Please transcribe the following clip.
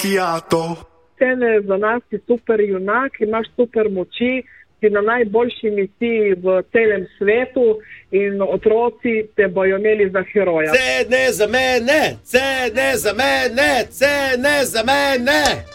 macchiato. Scene za nas si super junak, imaš super moči, si na najboljši misiji v celem svetu in otroci te bojo imeli za heroja. Cene za mene, cene za mene, cene za mene.